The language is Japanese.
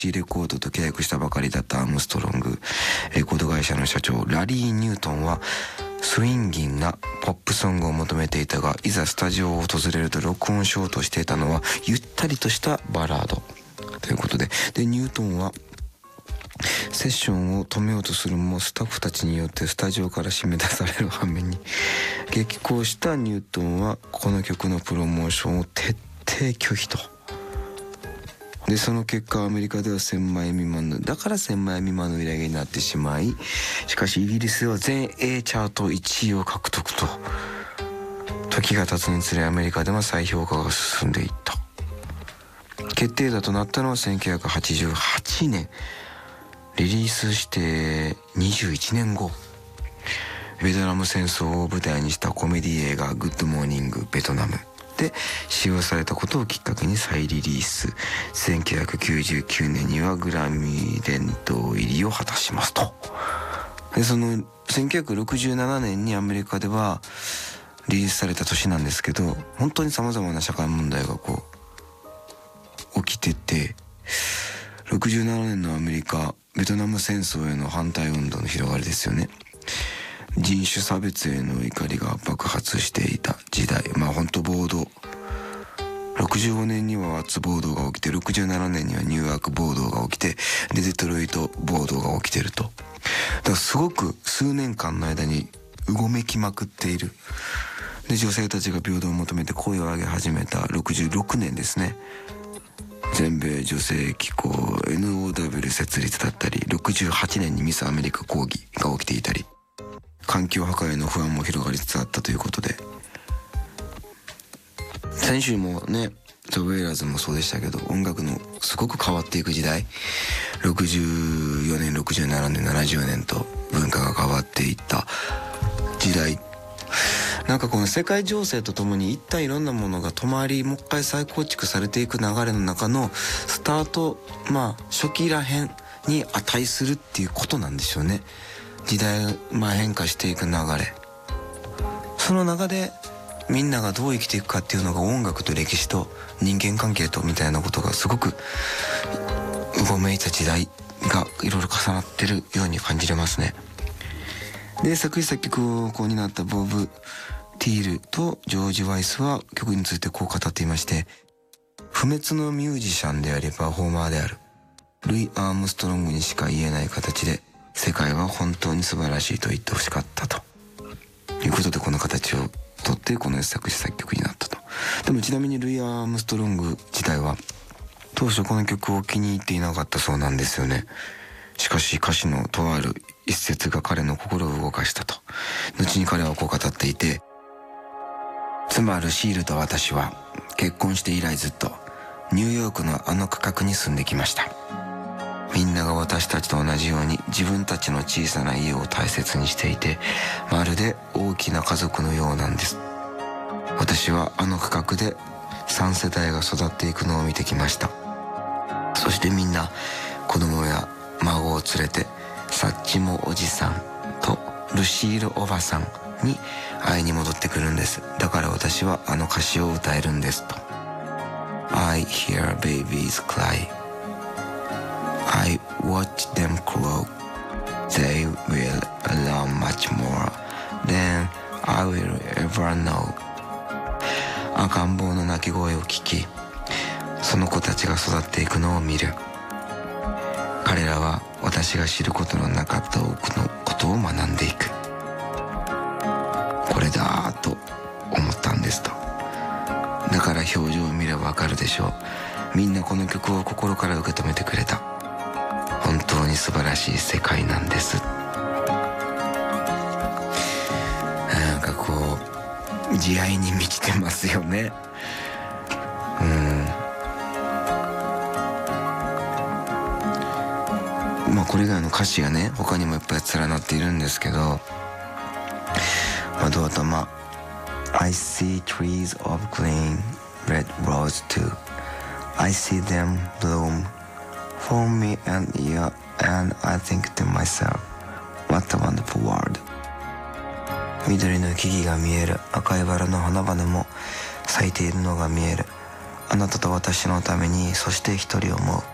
レコードと契約したばかりだったアームストロング。レコード会社の社長ラリー・ニュートンはスインギンなポップソングを求めていたが、いざスタジオを訪れると録音しようとしていたのはゆったりとしたバラードということで、ニュートンはセッションを止めようとするもスタッフたちによってスタジオから締め出される反面に、激高したニュートンはこの曲のプロモーションを徹底拒否と。でその結果アメリカでは1000枚未満の売り上げになってしまい、しかしイギリスでは全英チャート1位を獲得と。時が経つにつれアメリカでも再評価が進んでいった。決定打となったのは1988年、リリースして21年後、ベトナム戦争を舞台にしたコメディ映画グッドモーニングベトナムで使用されたことをきっかけに再リリース。1999年にはグラミー殿堂入りを果たしますと。でその1967年にアメリカではリリースされた年なんですけど、本当に様々な社会問題が起きてて、67年のアメリカ、ベトナム戦争への反対運動の広がりですよね。人種差別への怒りが爆発していた時代。本当暴動。65年にはワッツ暴動が起きて、67年にはニューヨーク暴動が起きて、でデトロイト暴動が起きてると。だからすごく数年間の間にうごめきまくっている。で女性たちが平等を求めて声を上げ始めた66年ですね。全米女性機構 NOW 設立だったり、68年にミスアメリカ抗議が起きていたり、環境破壊への不安も広がりつつあったということで、先週もねザ・ウェイラーズもそうでしたけど、音楽のすごく変わっていく時代、64年67年70年と文化が変わっていった時代。なんかこの世界情勢とともに一旦いろんなものが止まり、もう一回再構築されていく流れの中のスタート、初期らへんに値するっていうことなんでしょうね。時代変化していく流れ、その中でみんながどう生きていくかっていうのが音楽と歴史と人間関係とみたいなことがすごくうごめいた時代がいろいろ重なってるように感じれますね。で作詞作曲を担ったボブ・ティールとジョージ・ワイスは曲についてこう語っていまして、不滅のミュージシャンでありパフォーマーであるルイ・アームストロングにしか言えない形で世界は本当に素晴らしいと言ってほしかったということで、この形をとってこの作詞作曲になったと。でもちなみにルイ・アームストロング自体は当初この曲を気に入っていなかったそうなんですよね。しかし歌詞のとある一節が彼の心を動かしたと。後に彼はこう語っていて、妻ルシールと私は結婚して以来ずっとニューヨークのあの区画に住んできました。みんなが私たちと同じように自分たちの小さな家を大切にしていて、まるで大きな家族のようなんです。私はあの区画で3世代が育っていくのを見てきました。そしてみんな子供や孫を連れてサッチモおじさんとルシールおばさんに会いに戻ってくるんです。だから私はあの歌詞を歌えるんですと。 I hear babies cry, I watch them grow, they will learn much more than I will ever know。 赤ん坊の泣き声を聞き、その子たちが育っていくのを見る。彼らは私が知ることのなかった多くのことを学んでいく。これだと思ったんですと。だから表情を見ればわかるでしょう。みんなこの曲を心から受け止めてくれた。本当に素晴らしい世界なんです。なんか慈愛に満ちてますよね。これ以外の歌詞がね他にもいっぱい連なっているんですけど、どうとI see trees of green red rose too, I see them bloom for me and you, and I think to myself, what a wonderful world。 緑の木々が見える、赤いバラの花々も咲いているのが見える。あなたと私のために、そして一人思う。